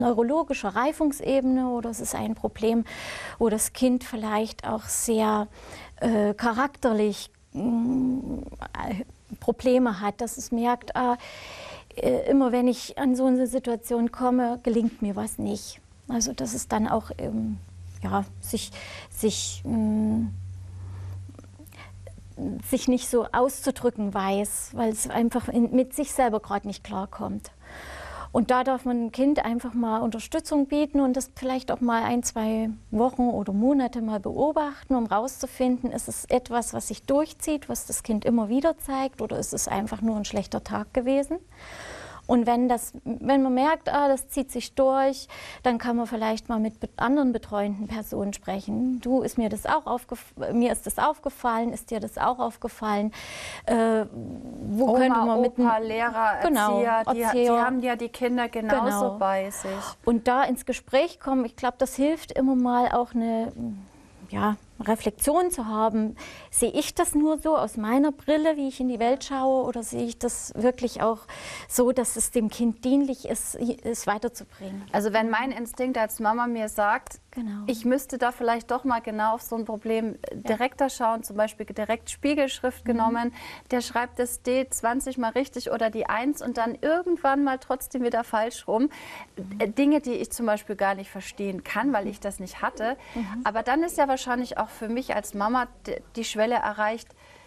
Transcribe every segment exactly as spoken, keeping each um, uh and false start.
neurologischer Reifungsebene oder es ist ein Problem, wo das Kind vielleicht auch sehr äh, charakterlich äh, Probleme hat, dass es merkt, äh, äh, immer wenn ich an so eine Situation komme, gelingt mir was nicht. Also dass es dann auch ähm, ja, sich, sich, mh, sich nicht so auszudrücken weiß, weil es einfach in, mit sich selber gerade nicht klarkommt. Und da darf man dem Kind einfach mal Unterstützung bieten und das vielleicht auch mal ein, zwei Wochen oder Monate mal beobachten, um rauszufinden, ist es etwas, was sich durchzieht, was das Kind immer wieder zeigt, oder ist es einfach nur ein schlechter Tag gewesen. Und wenn, das, wenn man merkt, ah, das zieht sich durch, dann kann man vielleicht mal mit anderen betreuenden Personen sprechen. Du, ist mir das auch aufgefallen, mir ist das aufgefallen, ist dir das auch aufgefallen? Äh, wo Oma, könnte man mit Opa, Lehrer, genau, Erzieher, die, Erzieher, die haben ja die Kinder genauso genau. bei sich. Und da ins Gespräch kommen, ich glaube, das hilft immer mal auch eine, ja, Reflexion zu haben. Sehe ich das nur so aus meiner Brille, wie ich in die Welt schaue, oder sehe ich das wirklich auch so, dass es dem Kind dienlich ist, es weiterzubringen? Also wenn mein Instinkt als Mama mir sagt, genau. ich müsste da vielleicht doch mal genau auf so ein Problem direkter schauen, zum Beispiel direkt Spiegelschrift mhm. genommen, der schreibt das D zwanzig mal richtig oder die eins und dann irgendwann mal trotzdem wieder falsch rum. Mhm. Dinge, die ich zum Beispiel gar nicht verstehen kann, weil ich das nicht hatte. Mhm. Aber dann ist ja wahrscheinlich auch für mich als Mama die Schwelle erreicht,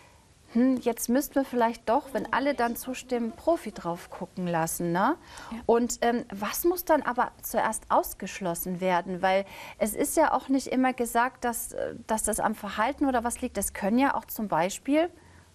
hm, jetzt müssten wir vielleicht doch, wenn alle dann zustimmen, Profi drauf gucken lassen. Ne? Ja. Und ähm, was muss dann aber zuerst ausgeschlossen werden? Weil es ist ja auch nicht immer gesagt, dass, dass das am Verhalten oder was liegt. Es können ja auch zum Beispiel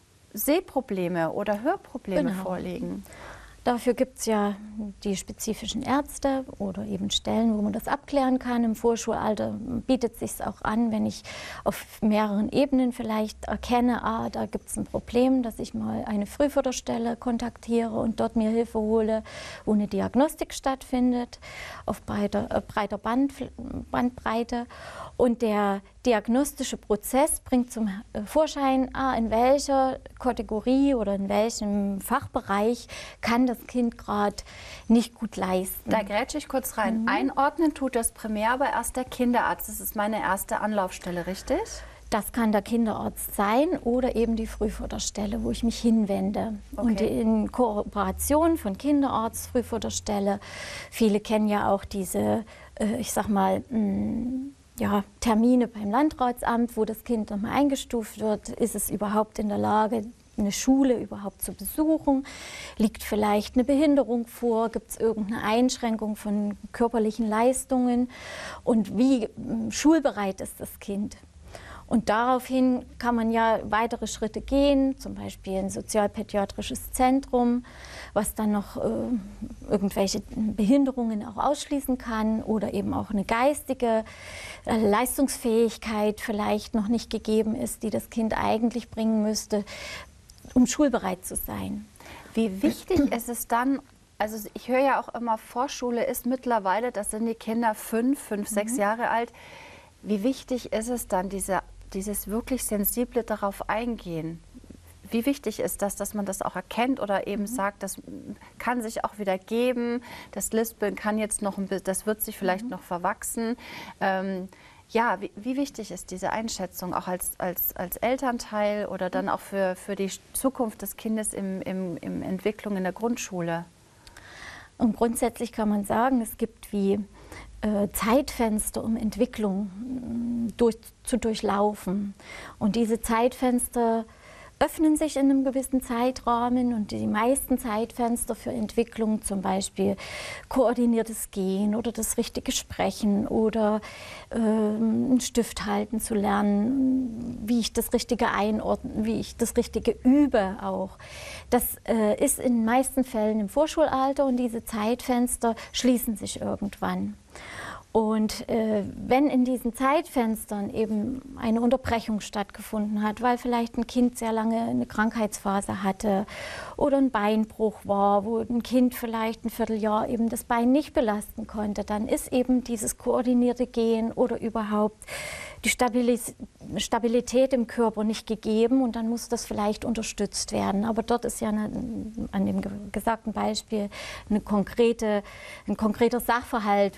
Sehprobleme oder Hörprobleme genau. vorliegen. Dafür gibt es ja die spezifischen Ärzte oder eben Stellen, wo man das abklären kann. Im Vorschulalter bietet es sich auch an, wenn ich auf mehreren Ebenen vielleicht erkenne, ah, da gibt es ein Problem, dass ich mal eine Frühförderstelle kontaktiere und dort mir Hilfe hole, wo eine Diagnostik stattfindet, auf breiter, äh, breiter Band, Bandbreite. Und der diagnostische Prozess bringt zum Vorschein, ah, in welcher Kategorie oder in welchem Fachbereich kann das Kind gerade nicht gut leisten. Da grätsche ich kurz rein. Mhm. Einordnen tut das primär aber erst der Kinderarzt. Das ist meine erste Anlaufstelle, richtig? Das kann der Kinderarzt sein oder eben die Frühförderstelle, wo ich mich hinwende. Okay. Und in Kooperation von Kinderarzt, Frühförderstelle, viele kennen ja auch diese, ich sag mal, mh, ja, Termine beim Landratsamt, wo das Kind nochmal eingestuft wird. Ist es überhaupt in der Lage, eine Schule überhaupt zu besuchen? Liegt vielleicht eine Behinderung vor? Gibt es irgendeine Einschränkung von körperlichen Leistungen? Und wie schulbereit ist das Kind? Und daraufhin kann man ja weitere Schritte gehen, zum Beispiel ein sozialpädiatrisches Zentrum, was dann noch äh, irgendwelche Behinderungen auch ausschließen kann oder eben auch eine geistige äh, Leistungsfähigkeit vielleicht noch nicht gegeben ist, die das Kind eigentlich bringen müsste, um schulbereit zu sein. Wie wichtig ist es dann, also ich höre ja auch immer, Vorschule ist mittlerweile, das sind die Kinder fünf, fünf, sechs mhm. Jahre alt. Wie wichtig ist es dann, diese, dieses wirklich sensible darauf eingehen? Wie wichtig ist das, dass man das auch erkennt oder eben mhm. sagt, das kann sich auch wieder geben, das Lispeln kann jetzt noch, ein bisschen, das wird sich vielleicht mhm. noch verwachsen. Ähm, ja, wie, wie wichtig ist diese Einschätzung auch als, als, als Elternteil oder dann auch für, für die Zukunft des Kindes im, im, im Entwicklung in der Grundschule? Und grundsätzlich kann man sagen, es gibt wie äh, Zeitfenster, um Entwicklung durch, zu durchlaufen. Und diese Zeitfenster öffnen sich in einem gewissen Zeitrahmen und die meisten Zeitfenster für Entwicklung, zum Beispiel koordiniertes Gehen oder das richtige Sprechen oder äh, einen Stift halten zu lernen, wie ich das Richtige einordne, wie ich das Richtige übe auch. Das äh, ist in den meisten Fällen im Vorschulalter und diese Zeitfenster schließen sich irgendwann. Und äh, wenn in diesen Zeitfenstern eben eine Unterbrechung stattgefunden hat, weil vielleicht ein Kind sehr lange eine Krankheitsphase hatte oder ein Beinbruch war, wo ein Kind vielleicht ein Vierteljahr eben das Bein nicht belasten konnte, dann ist eben dieses koordinierte Gehen oder überhaupt die Stabilis Stabilität im Körper nicht gegeben und dann muss das vielleicht unterstützt werden. Aber dort ist ja eine, an dem gesagten Beispiel eine konkrete, ein konkreter Sachverhalt,